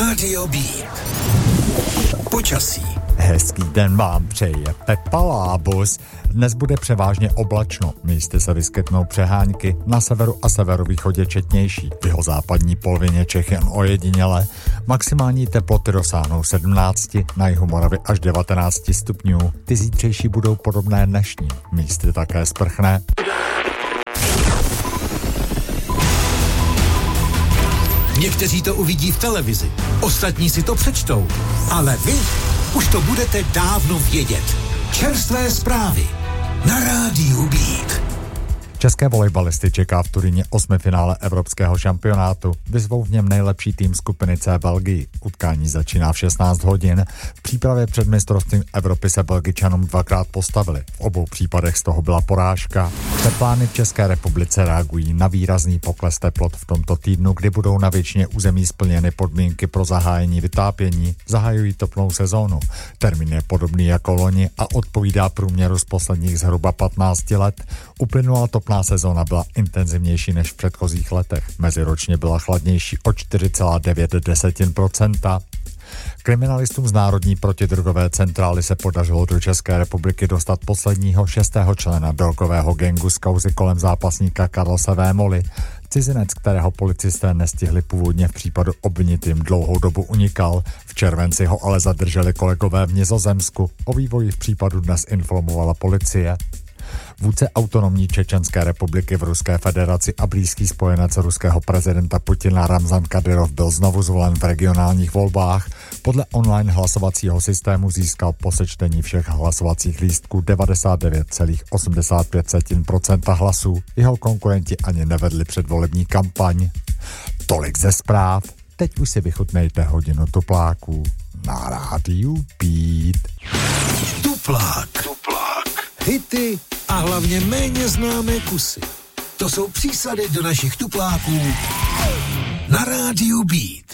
Rádio Beat. Počasí. Hezký den vám přeje Pepa Lábus. Dnes bude převážně oblačno. Místy se vyskytnou přehánky, na severu a severovýchodě četnější. V jeho západní polovině Čech jen ojediněle. Maximální teploty dosáhnou 17, na jihu Moravy až 19 stupňů. Ty zítřejší budou podobné dnešní. Místy také sprchné. Někteří to uvidí v televizi, ostatní si to přečtou, ale vy už to budete dávno vědět. Čerstvé zprávy na Rádiu Beat. České volejbalisty čeká v Turíně 8. finále evropského šampionátu. Vyzvou v něm nejlepší tým skupiny C Belgii. Utkání začíná v 16 hodin. V přípravě před mistrovstvím Evropy se Belgičanům dvakrát postavili. V obou případech z toho byla porážka. Teplány v České republice reagují na výrazný pokles teplot v tomto týdnu, kdy budou na většině území splněny podmínky pro zahájení vytápění. Zahajují teplou sezónu. Termín je podobný jako loni a odpovídá průměru z posledních zhruba 15 let. Uplynula topná sezóna byla intenzivnější než v předchozích letech. Meziročně byla chladnější o 4,9%. Kriminalistům z Národní protidrogové centrály se podařilo do České republiky dostat posledního 6. člena drogového gangu z kauzy kolem zápasníka Carlose Vémoly. Cizinec, kterého policisté nestihli původně v případu obvinitým dlouhou dobu unikal. V červenci ho ale zadrželi kolegové v Nizozemsku. O vývoji v případu dnes informovala policie. Vůdce autonomní Čečenské republiky v Ruské federaci a blízký spojenec ruského prezidenta Putina Ramzan Kadyrov byl znovu zvolen v regionálních volbách. Podle online hlasovacího systému získal po sečtení všech hlasovacích lístků 99,85% hlasů. Jeho konkurenti ani nevedli předvolební kampaň. Tolik ze zpráv. Teď už si vychutnejte hodinu tupláků na Rádiu Beat. Tuplák. Hity a hlavně méně známé kusy. To jsou přísady do našich tupláků na Rádiu Beat.